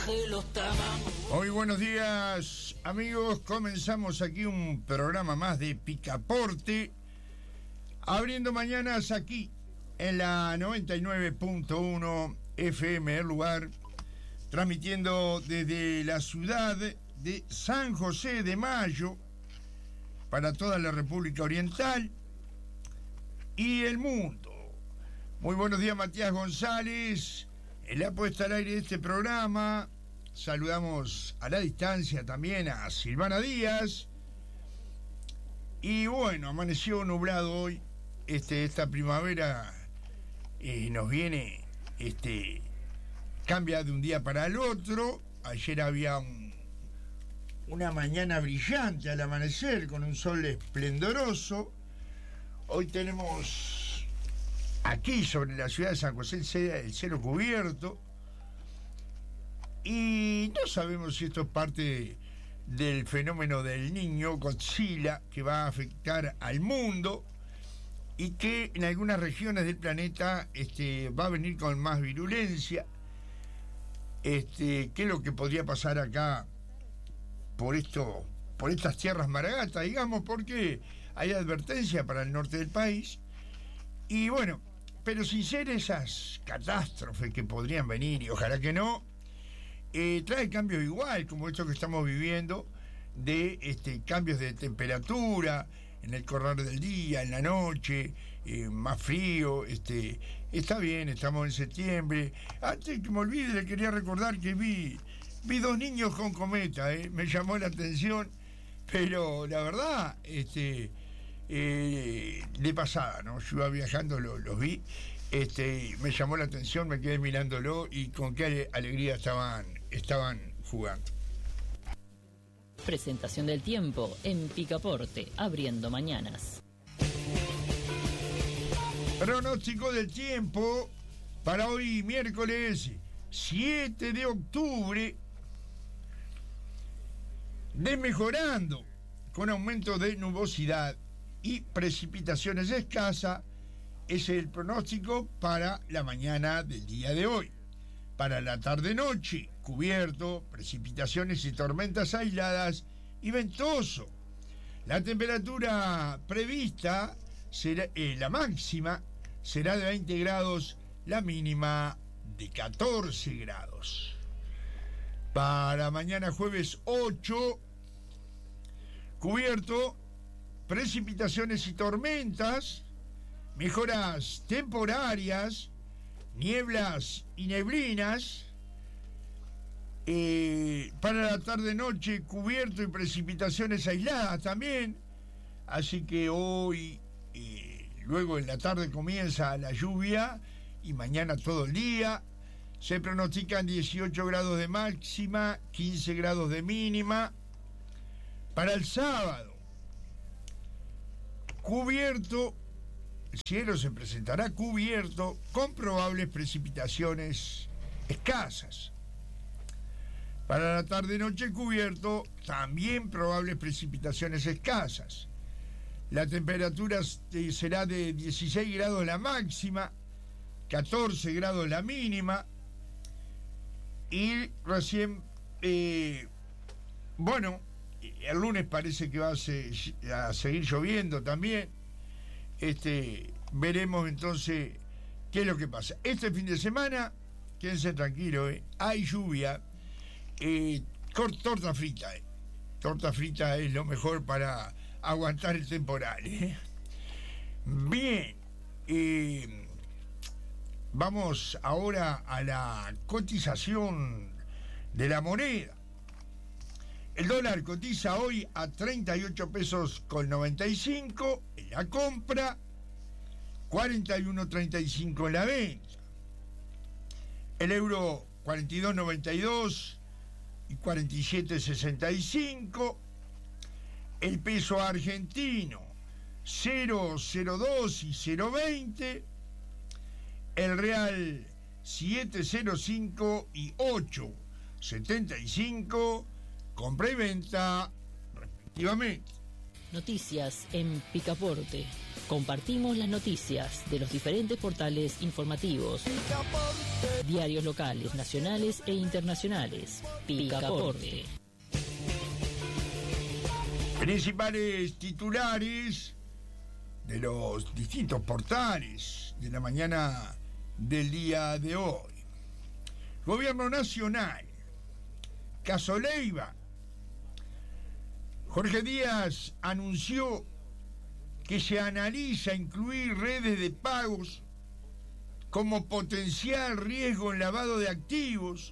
Muy buenos días, amigos. Comenzamos aquí un programa más de Picaporte, abriendo mañanas aquí en la 99.1 FM El Lugar, transmitiendo desde la ciudad de San José de Mayo para toda la República Oriental y el mundo. Muy buenos días, Matías González, en la puesta al aire de este programa. Saludamos a la distancia también a Silvana Díaz. Y bueno, amaneció nublado hoy. Esta primavera nos viene, cambia de un día para el otro. Ayer había una mañana brillante al amanecer con un sol esplendoroso. Hoy tenemos aquí sobre la ciudad de San José el cielo cubierto. Y no sabemos si esto es parte del fenómeno del niño Godzilla que va a afectar al mundo y que en algunas regiones del planeta va a venir con más virulencia. ¿Qué es lo que podría pasar acá por estas tierras maragatas, digamos? Porque hay advertencia para el norte del país. Y bueno, pero sin ser esas catástrofes que podrían venir, y ojalá que no, trae cambios igual, como esto que estamos viviendo, de cambios de temperatura en el correr del día, en la noche, más frío. Está bien, estamos en septiembre. Antes que me olvide, le quería recordar que vi dos niños con cometa, me llamó la atención, pero la verdad, de pasada, ¿no? Yo iba viajando, los vi. Me llamó la atención, me quedé mirándolo y con qué alegría estaban jugando. Presentación del tiempo en Picaporte, abriendo mañanas. Pronóstico del tiempo para hoy, miércoles 7 de octubre. Desmejorando, con aumento de nubosidad y precipitaciones escasas. Ese es el pronóstico para la mañana del día de hoy. Para la tarde-noche, cubierto, precipitaciones y tormentas aisladas y ventoso. La temperatura prevista será, la máxima será de 20 grados, la mínima de 14 grados. Para mañana jueves 8, cubierto, precipitaciones y tormentas, mejoras temporarias, nieblas y neblinas. Para la tarde-noche, cubierto y precipitaciones aisladas también. Así que hoy, luego en la tarde comienza la lluvia y mañana todo el día. Se pronostican 18 grados de máxima, 15 grados de mínima. Para el sábado, cubierto. El cielo se presentará cubierto con probables precipitaciones escasas. Para la tarde-noche cubierto, también probables precipitaciones escasas. La temperatura será de 16 grados la máxima, 14 grados la mínima. Y recién, el lunes parece que va a seguir lloviendo también. Veremos entonces qué es lo que pasa. Este fin de semana, quédense tranquilos, hay lluvia, torta frita. Torta frita es lo mejor para aguantar el temporal. Bien, vamos ahora a la cotización de la moneda. El dólar cotiza hoy a 38 pesos con 95 en la compra, 41.35 en la venta. El euro 42.92 y 47.65. El peso argentino 0.02 y 0.20. El real 7.05 y 8.75. Compra y venta respectivamente. Noticias en Picaporte. Compartimos las noticias de los diferentes portales informativos. Picaporte. Diarios locales, nacionales e internacionales. Picaporte. Principales titulares de los distintos portales de la mañana del día de hoy. Gobierno Nacional. Caso Leiva. Jorge Díaz anunció que se analiza incluir redes de pagos como potencial riesgo en lavado de activos.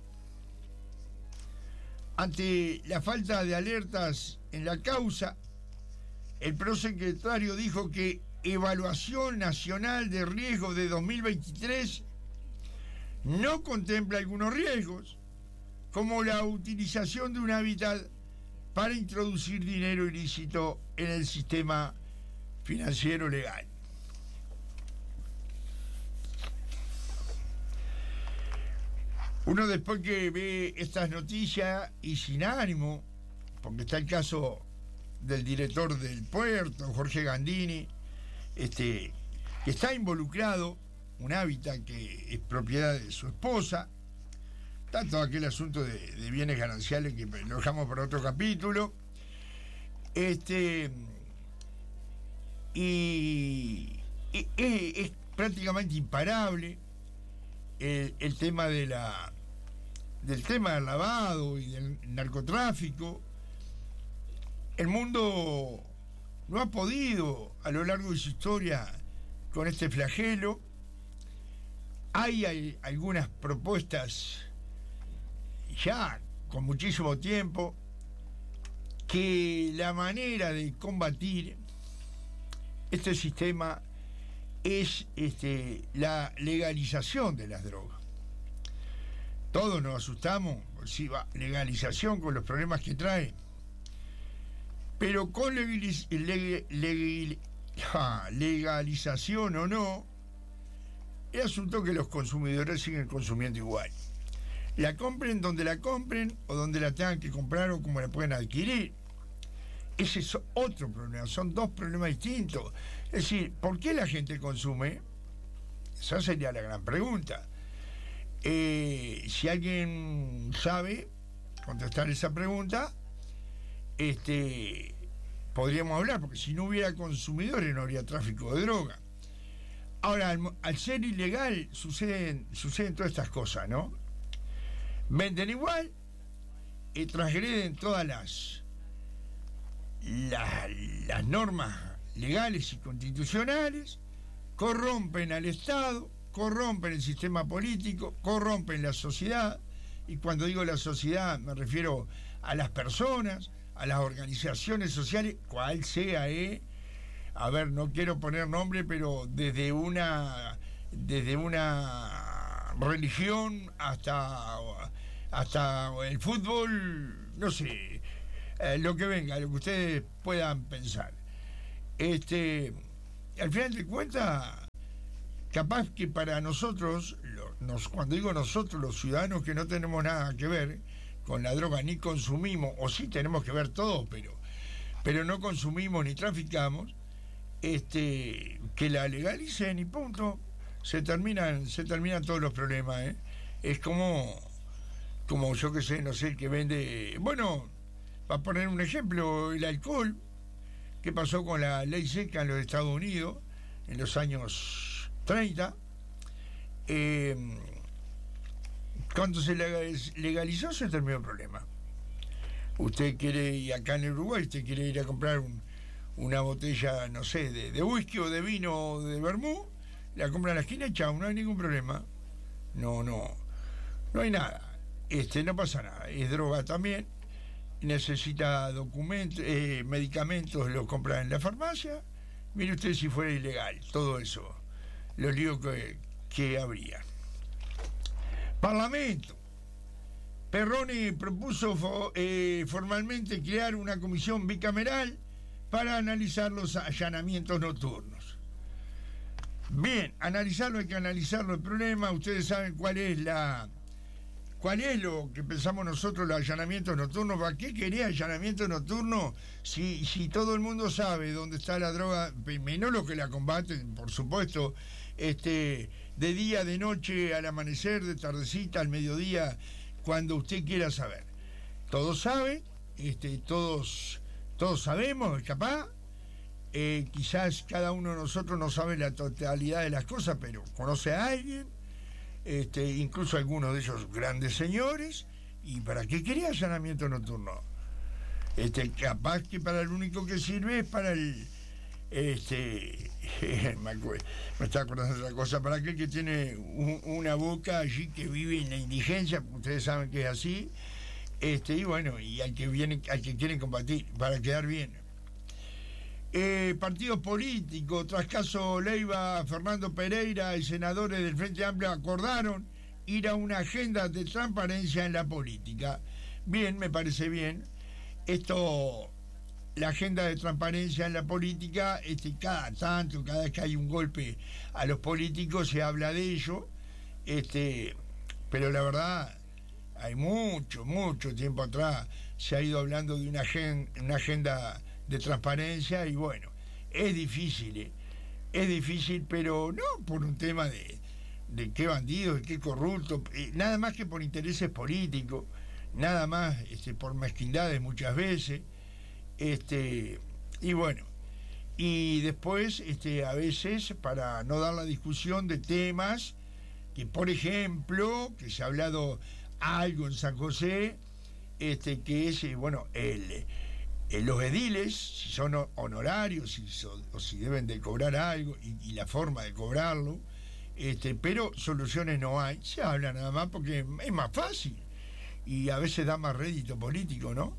Ante la falta de alertas en la causa, el prosecretario dijo que Evaluación Nacional de Riesgos de 2023 no contempla algunos riesgos, como la utilización de un hábitat para introducir dinero ilícito en el sistema financiero legal. Uno después que ve estas noticias y sin ánimo, porque está el caso del director del puerto, Jorge Gandini, que está involucrado, un hábitat que es propiedad de su esposa, tanto aquel asunto de bienes gananciales que lo dejamos para otro capítulo, y es prácticamente imparable el tema del tema del lavado y del narcotráfico. El mundo no ha podido a lo largo de su historia con este flagelo. Hay algunas propuestas ya con muchísimo tiempo que la manera de combatir este sistema es la legalización de las drogas. Todos nos asustamos, si va legalización con los problemas que trae, pero con legalización o no, el asunto es que los consumidores siguen consumiendo igual. La compren donde la compren o donde la tengan que comprar o como la pueden adquirir. Ese es otro problema, son dos problemas distintos. Es decir, ¿por qué la gente consume? Esa sería la gran pregunta. Si alguien sabe contestar esa pregunta, podríamos hablar, porque si no hubiera consumidores no habría tráfico de droga. Ahora, al ser ilegal suceden todas estas cosas, ¿no? Venden igual, transgreden todas las normas legales y constitucionales, corrompen al Estado, corrompen el sistema político, corrompen la sociedad, y cuando digo la sociedad me refiero a las personas, a las organizaciones sociales, cual sea, a ver, no quiero poner nombre, pero desde una religión hasta el fútbol, no sé, lo que venga, lo que ustedes puedan pensar. Al final de cuentas, capaz que para nosotros, cuando digo nosotros, los ciudadanos que no tenemos nada que ver con la droga ni consumimos, o sí tenemos que ver todo, pero no consumimos ni traficamos, que la legalicen y punto, se terminan todos los problemas. Es como yo que sé, no sé, el que vende, bueno, para poner un ejemplo, el alcohol. ¿Qué pasó con la ley seca en los Estados Unidos en los años 30? Cuando se legalizó se terminó el problema. Usted quiere, y acá en Uruguay, usted quiere ir a comprar una botella, no sé, de whisky o de vino o de vermú, la compra en la esquina y chao, no hay ningún problema. No hay nada. No pasa nada. Es droga también. Necesita documentos, medicamentos, los compra en la farmacia. Mire usted si fuera ilegal, todo eso, los líos que habría. Parlamento. Perrone propuso formalmente crear una comisión bicameral para analizar los allanamientos nocturnos. Bien, analizarlo, hay que analizarlo. El problema, ustedes saben cuál es ¿Cuál es lo que pensamos nosotros, los allanamientos nocturnos? ¿Para qué quería allanamiento nocturno si todo el mundo sabe dónde está la droga? Menos los que la combaten, por supuesto, de día, de noche, al amanecer, de tardecita, al mediodía, cuando usted quiera saber. Todos saben, todos sabemos, capaz. Quizás cada uno de nosotros no sabe la totalidad de las cosas, pero conoce a alguien, incluso algunos de esos grandes señores. ¿Y para qué quería allanamiento nocturno? Capaz que para lo único que sirve es para el... me está acordando de otra cosa, para aquel que tiene una boca allí que vive en la indigencia, ustedes saben que es así, y bueno, y al que quieren combatir, para quedar bien. Partidos políticos, tras caso Leiva, Fernando Pereira y senadores del Frente Amplio acordaron ir a una agenda de transparencia en la política. Bien, me parece bien. La agenda de transparencia en la política, cada vez que hay un golpe a los políticos se habla de ello, pero la verdad, hay mucho tiempo atrás se ha ido hablando de una agenda de transparencia y bueno, es difícil, pero no por un tema de qué bandidos, de qué corruptos, nada más que por intereses políticos, nada más por mezquindades muchas veces. Y bueno, y después a veces para no dar la discusión de temas que, por ejemplo, que se ha hablado algo en San José, que es bueno, los ediles, si son honorarios o si deben de cobrar algo y la forma de cobrarlo, pero soluciones no hay, se habla nada más porque es más fácil y a veces da más rédito político, ¿no?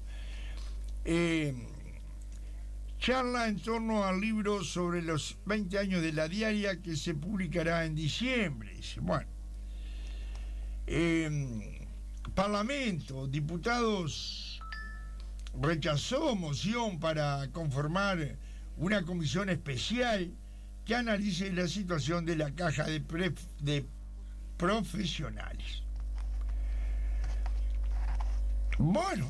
Charla en torno al libro sobre los 20 años de la diaria que se publicará en diciembre. Bueno, Parlamento, diputados rechazó moción para conformar una comisión especial que analice la situación de la caja de profesionales. Bueno,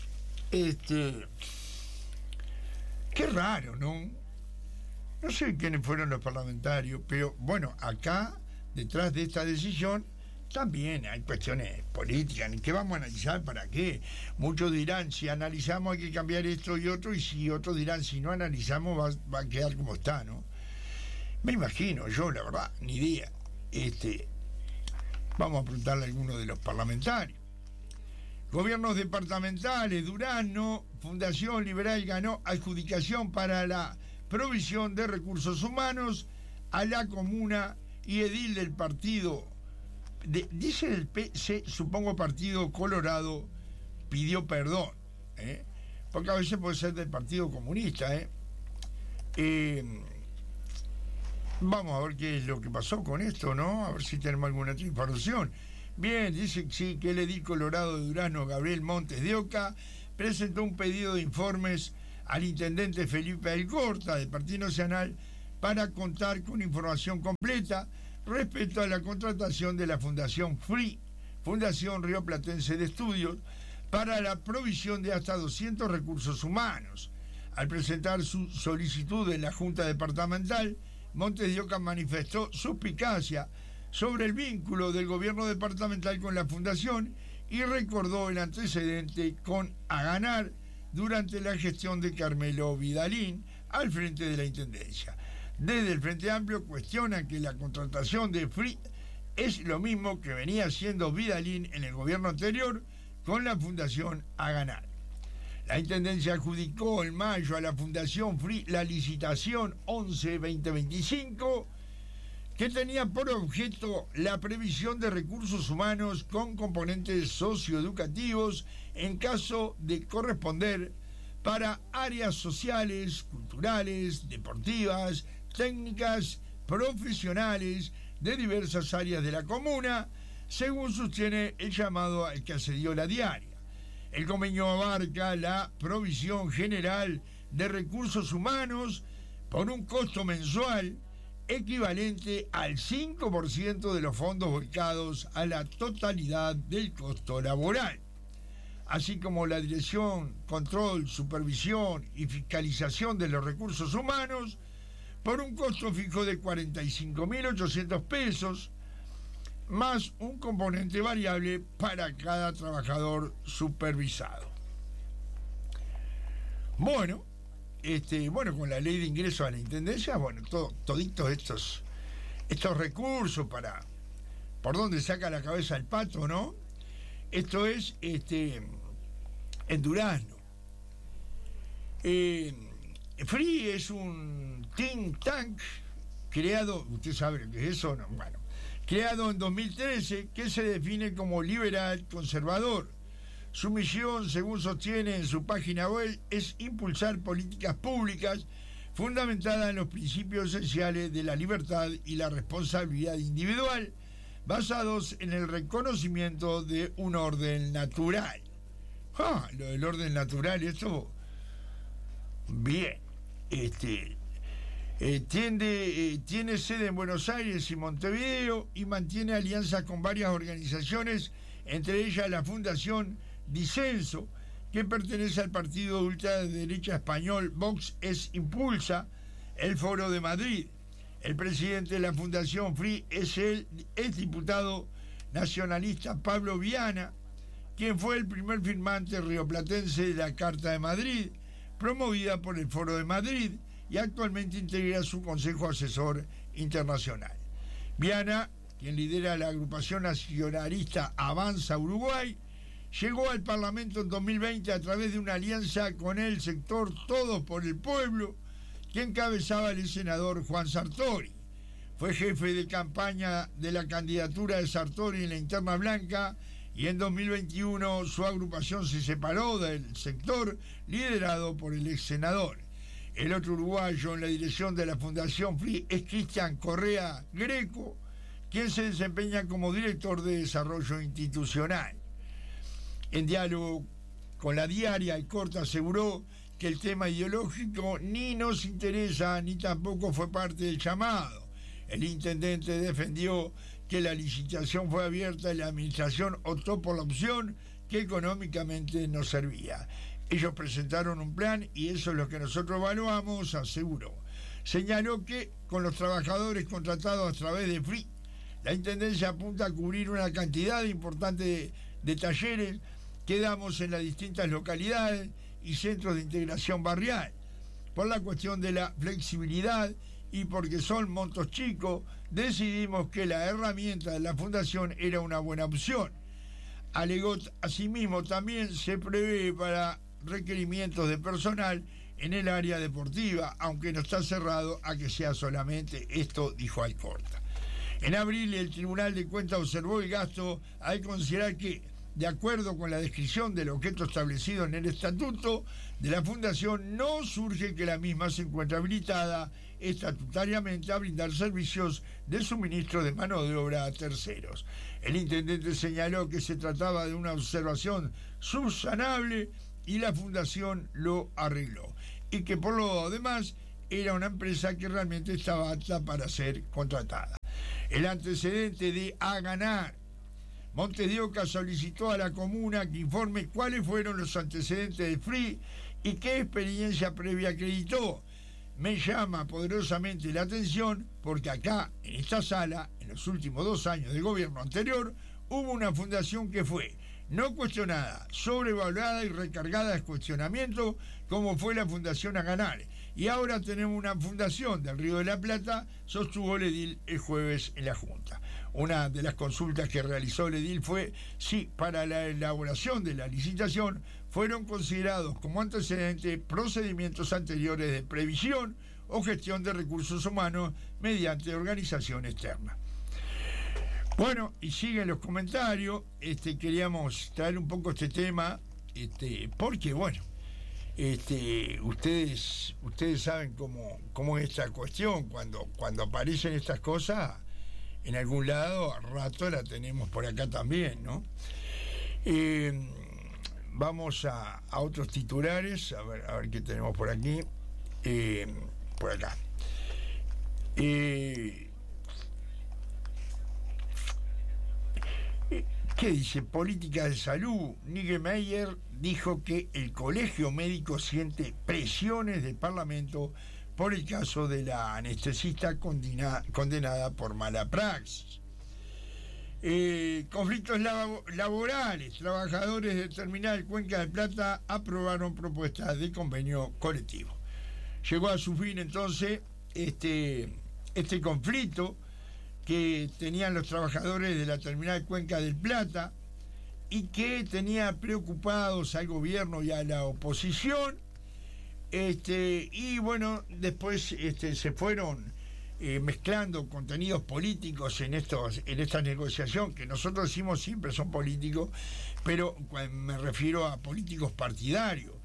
qué raro, ¿no? No sé quiénes fueron los parlamentarios, pero bueno, acá, detrás de esta decisión, también hay cuestiones políticas. ¿Qué vamos a analizar? ¿Para qué? Muchos dirán, si analizamos hay que cambiar esto y otro, y si otros dirán, si no analizamos va a quedar como está, ¿no? Me imagino, yo la verdad, ni idea. Vamos a preguntarle a alguno de los parlamentarios. Gobiernos departamentales, Durazno, Fundación Liberal ganó adjudicación para la provisión de recursos humanos a la comuna y edil del partido, dice el PC, supongo Partido Colorado, pidió perdón, porque a veces puede ser del Partido Comunista. Vamos a ver qué es lo que pasó con esto, ¿no? A ver si tenemos alguna otra información. Bien, dice sí, que el edil Colorado de Durazno, Gabriel Montes de Oca, presentó un pedido de informes al intendente Felipe Alcorta del Partido Nacional para contar con información completa respecto a la contratación de la Fundación FRI, Fundación Río Platense de Estudios, para la provisión de hasta 200 recursos humanos. Al presentar su solicitud en la Junta Departamental, Montes de Oca manifestó suspicacia sobre el vínculo del gobierno departamental con la fundación y recordó el antecedente con Aganar durante la gestión de Carmelo Vidalín al frente de la Intendencia. Desde el Frente Amplio cuestionan que la contratación de FRI es lo mismo que venía haciendo Vidalín en el gobierno anterior con la Fundación Aganar. La Intendencia adjudicó en mayo a la Fundación FRI la licitación 11-2025 que tenía por objeto la previsión de recursos humanos con componentes socioeducativos en caso de corresponder para áreas sociales, culturales, deportivas, técnicas, profesionales de diversas áreas de la comuna, según sostiene el llamado al que accedió la diaria. El convenio abarca la provisión general de recursos humanos por un costo mensual equivalente al 5% de los fondos volcados a la totalidad del costo laboral, así como la dirección, control, supervisión y fiscalización de los recursos humanos, por un costo fijo de 45.800 pesos, más un componente variable para cada trabajador supervisado. Bueno, con la ley de ingreso a la intendencia, toditos estos recursos por donde saca la cabeza el pato, ¿no? Esto es en Durazno. FRI es un think tank creado, usted sabe lo que es eso, ¿no? Bueno, creado en 2013, que se define como liberal conservador. Su misión, según sostiene en su página web, es impulsar políticas públicas fundamentadas en los principios esenciales de la libertad y la responsabilidad individual, basados en el reconocimiento de un orden natural. Lo del orden natural, esto, bien. Tiene sede en Buenos Aires y Montevideo y mantiene alianzas con varias organizaciones, entre ellas la Fundación Disenso, que pertenece al partido de ultraderecha español Vox Impulsa, el Foro de Madrid. El presidente de la Fundación FRI es el exdiputado nacionalista Pablo Viana, quien fue el primer firmante rioplatense de la Carta de Madrid, promovida por el Foro de Madrid, y actualmente integra su Consejo Asesor Internacional. Viana, quien lidera la agrupación nacionalista Avanza Uruguay, llegó al Parlamento en 2020 a través de una alianza con el sector Todos por el Pueblo, que encabezaba el senador Juan Sartori. Fue jefe de campaña de la candidatura de Sartori en la interna blanca, y en 2021 su agrupación se separó del sector liderado por el ex senador. El otro uruguayo en la dirección de la Fundación FRI es Cristian Correa Greco, quien se desempeña como director de desarrollo institucional. En diálogo con La Diaria, el Corta aseguró que el tema ideológico ni nos interesa ni tampoco fue parte del llamado. El intendente defendió que la licitación fue abierta y la administración optó por la opción que económicamente nos servía. Ellos presentaron un plan y eso es lo que nosotros evaluamos, aseguró. Señaló que con los trabajadores contratados a través de FRI, la Intendencia apunta a cubrir una cantidad importante de talleres que damos en las distintas localidades y centros de integración barrial. Por la cuestión de la flexibilidad y porque son montos chicos, decidimos que la herramienta de la Fundación era una buena opción. Alegó asimismo también se prevé para requerimientos de personal en el área deportiva, aunque no está cerrado a que sea solamente esto, dijo Alcorta. En abril, el Tribunal de Cuentas observó el gasto al considerar que, de acuerdo con la descripción del objeto establecido en el estatuto de la Fundación, no surge que la misma se encuentre habilitada estatutariamente a brindar servicios de suministro de mano de obra a terceros. El intendente señaló que se trataba de una observación subsanable y la Fundación lo arregló, y que por lo demás era una empresa que realmente estaba apta para ser contratada. El antecedente de A Ganar. Montes de Oca solicitó a la comuna que informe cuáles fueron los antecedentes de FRI y qué experiencia previa acreditó. Me llama poderosamente la atención porque acá, en esta sala, en los últimos 2 años de gobierno anterior, hubo una fundación que fue no cuestionada, sobrevalorada y recargada de cuestionamiento, como fue la Fundación A Ganar. Y ahora tenemos una fundación del Río de la Plata, sostuvo el edil el jueves en la Junta. Una de las consultas que realizó el edil fue si para la elaboración de la licitación fueron considerados como antecedentes procedimientos anteriores de previsión o gestión de recursos humanos mediante organización externa. Bueno, y siguen los comentarios. Queríamos traer un poco este tema, porque bueno, ustedes saben cómo es esta cuestión. Cuando aparecen estas cosas en algún lado, al rato la tenemos por acá también, ¿no? Vamos a otros titulares, a ver qué tenemos por aquí. Por acá. ¿Qué dice? Política de salud. Niggemeier dijo que el colegio médico siente presiones del Parlamento por el caso de la anestesista condenada por mala praxis. Conflictos laborales. Trabajadores del terminal Cuenca del Plata aprobaron propuestas de convenio colectivo. Llegó a su fin entonces este conflicto que tenían los trabajadores de la terminal Cuenca del Plata y que tenía preocupados al gobierno y a la oposición. Y bueno, después se fueron mezclando contenidos políticos en esta negociación, que nosotros decimos siempre son políticos, pero me refiero a políticos partidarios.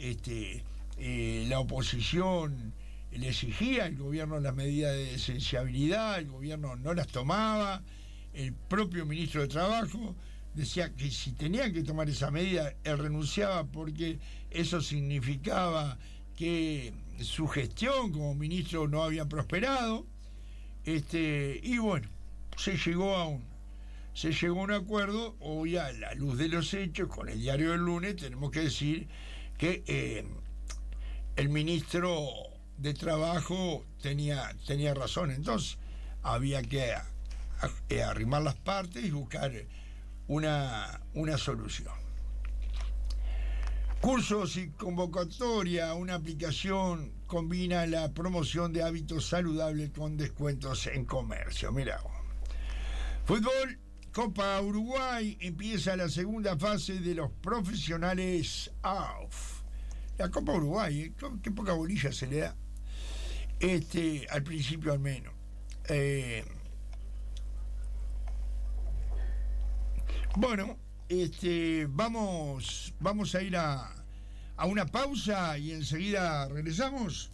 La oposición le exigía al gobierno las medidas de esenciabilidad, el gobierno no las tomaba, el propio ministro de Trabajo decía que si tenían que tomar esa medida, él renunciaba porque eso significaba que su gestión como ministro no había prosperado, y bueno, se llegó a un acuerdo. Hoy, a la luz de los hechos, con el diario del lunes, tenemos que decir que el ministro de Trabajo tenía razón. Entonces había que arrimar las partes y buscar una solución. Cursos y convocatoria. Una aplicación combina la promoción de hábitos saludables con descuentos en comercio. Mirá. Fútbol, Copa Uruguay. Empieza la segunda fase de los profesionales AUF. La Copa Uruguay, qué poca bolilla se le da. Al principio al menos. Bueno, vamos a ir a una pausa y enseguida regresamos.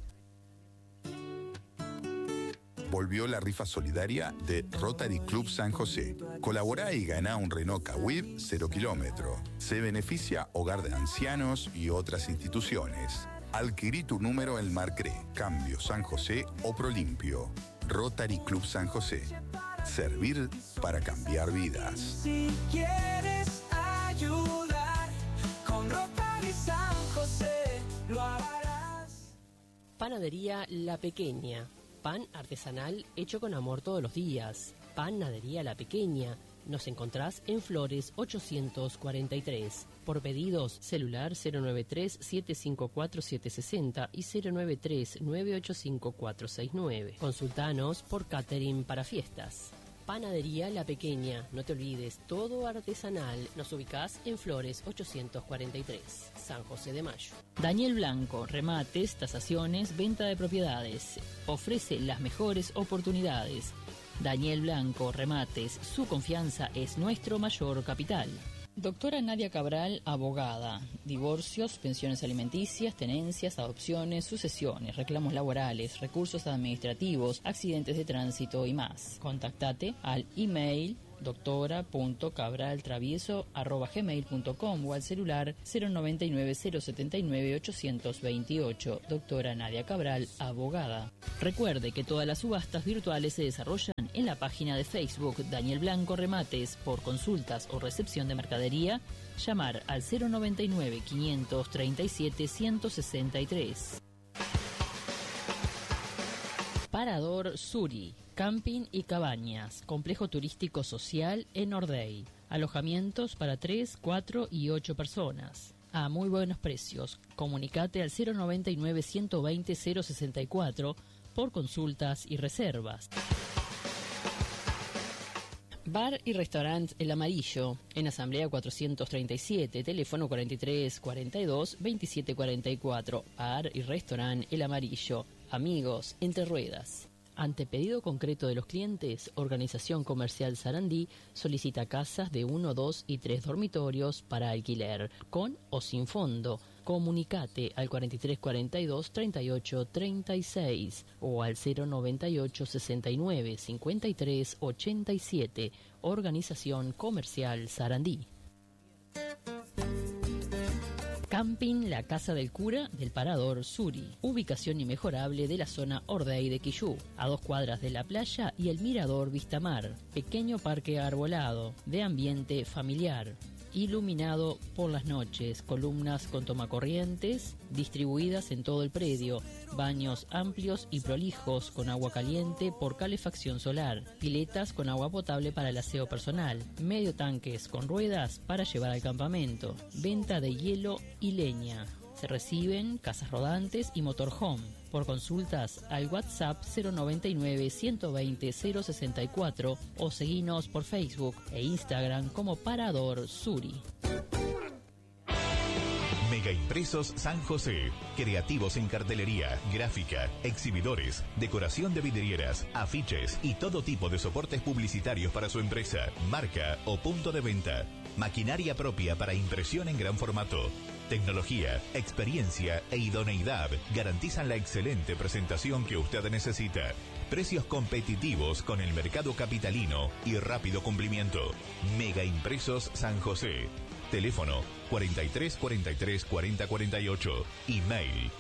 Volvió la rifa solidaria de Rotary Club San José. Colaborá y ganá un Renault Kwid 0 kilómetro. Se beneficia Hogar de Ancianos y otras instituciones. Adquirí tu número en Marcré, Cambio San José o Prolimpio. Rotary Club San José. Servir para cambiar vidas. Si quieres ayudar con Rotary San José, lo harás. Panadería La Pequeña. Pan artesanal hecho con amor todos los días. Panadería La Pequeña. Nos encontrás en Flores 843. Por pedidos, celular 093-754-760 y 093-985-469. Consultanos por catering para fiestas. Panadería La Pequeña. No te olvides, todo artesanal. Nos ubicás en Flores 843, San José de Mayo. Daniel Blanco, remates, tasaciones, venta de propiedades. Ofrece las mejores oportunidades. Daniel Blanco, remates, su confianza es nuestro mayor capital. Doctora Nadia Cabral, abogada. Divorcios, pensiones alimenticias, tenencias, adopciones, sucesiones, reclamos laborales, recursos administrativos, accidentes de tránsito y más. Contactate al email doctora.cabraltravieso@gmail.com o al celular 099-079-828. Doctora Nadia Cabral, abogada. Recuerde que todas las subastas virtuales se desarrollan en la página de Facebook Daniel Blanco Remates. Por consultas o recepción de mercadería, llamar al 099-537-163. Parador Suri. Camping y cabañas, complejo turístico social en Ordey. Alojamientos para 3, 4 y 8 personas. A muy buenos precios. Comunicate al 099-120-064 por consultas y reservas. Bar y Restaurant El Amarillo, en Asamblea 437, teléfono 43 42 27 44. Bar y Restaurant El Amarillo. Amigos, Entre Ruedas. Ante pedido concreto de los clientes, Organización Comercial Sarandí solicita casas de 1, 2 y 3 dormitorios para alquiler, con o sin fondo. Comunicate al 43 42 38 36 o al 098 69 53 87. Organización Comercial Sarandí. Camping La Casa del Cura del Parador Suri, ubicación inmejorable de la zona Ordey de Quillú, a 2 cuadras de la playa y el mirador Vistamar, pequeño parque arbolado, de ambiente familiar, iluminado por las noches, columnas con tomacorrientes distribuidas en todo el predio, baños amplios y prolijos con agua caliente por calefacción solar, piletas con agua potable para el aseo personal, medio tanques con ruedas para llevar al campamento, venta de hielo y leña. Se reciben casas rodantes y motorhome. Por consultas al WhatsApp 099 120 064 o seguinos por Facebook e Instagram como Parador Suri. Mega Impresos San José. Creativos en cartelería, gráfica, exhibidores, decoración de vidrieras, afiches y todo tipo de soportes publicitarios para su empresa, marca o punto de venta. Maquinaria propia para impresión en gran formato. Tecnología, experiencia e idoneidad garantizan la excelente presentación que usted necesita. Precios competitivos con el mercado capitalino y rápido cumplimiento. Mega Impresos San José. Teléfono 43 43 40 48. Email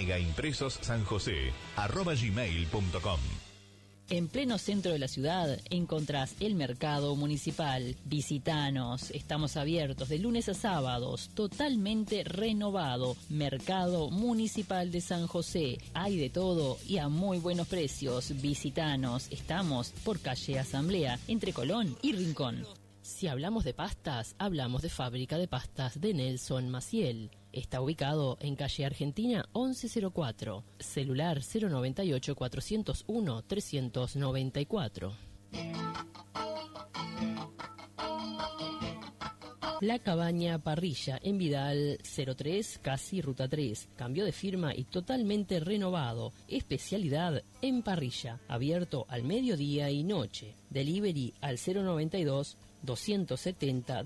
megaimpresossanjose@gmail.com. En pleno centro de la ciudad encontrás el mercado municipal. Visitanos, estamos abiertos de lunes a sábados, totalmente renovado. Mercado Municipal de San José. Hay de todo y a muy buenos precios. Visitanos, estamos por calle Asamblea, entre Colón y Rincón. Si hablamos de pastas, hablamos de Fábrica de Pastas de Nelson Maciel. Está ubicado en calle Argentina 1104, celular 098 401 394. La Cabaña Parrilla en Vidal 03, casi Ruta 3. Cambio de firma y totalmente renovado. Especialidad en parrilla. Abierto al mediodía y noche. Delivery al 092 270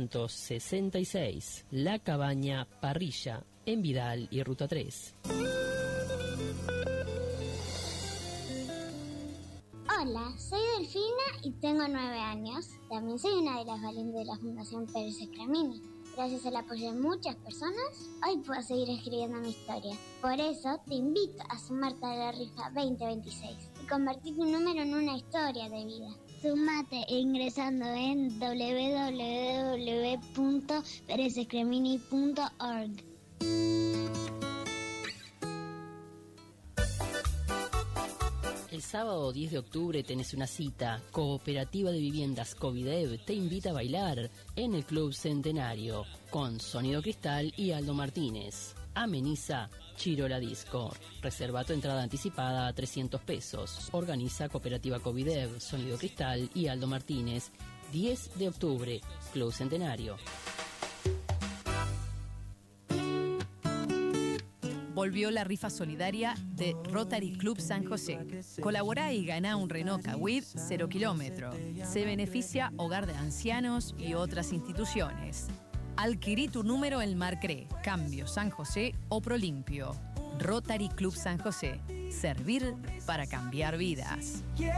266. La Cabaña Parrilla en Vidal y Ruta 3. Hola, soy Delfina y tengo 9 años. También soy una de las valientes de la Fundación Pérez Escramini. Gracias al apoyo de muchas personas, hoy puedo seguir escribiendo mi historia. Por eso te invito a sumarte a la rifa 2026 y convertir tu número en una historia de vida. Sumate ingresando en www.perezescramini.org. El sábado 10 de octubre tenés una cita. Cooperativa de Viviendas Covidev te invita a bailar en el Club Centenario con Sonido Cristal y Aldo Martínez. Ameniza Chirola Disco. Reserva tu entrada anticipada a 300 pesos. Organiza Cooperativa Covidev, Sonido Cristal y Aldo Martínez. 10 de octubre, Club Centenario. Volvió la rifa solidaria de Rotary Club San José. Colaborá y ganá un Renault Kwid 0 kilómetro. Se beneficia Hogar de Ancianos y otras instituciones. Adquirí tu número en Marcré, Cambio San José o Prolimpio. Rotary Club San José. Servir para cambiar vidas.